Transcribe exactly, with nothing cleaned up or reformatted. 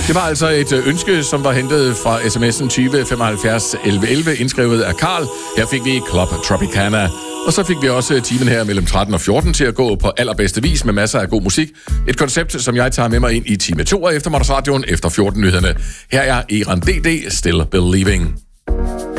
Det var altså et ønske, som var hentet fra sms'en tyve femoghalvfjerds elleve elleve, indskrevet af Karl. Her fik vi Club Tropicana. Og så fik vi også timen her mellem tretten og fjorten til at gå på allerbedste vis med masser af god musik. Et koncept, som jeg tager med mig ind i time to af Eftermiddagsradioen efter fjorten nyhederne. Her er Eran D D, Still Believing.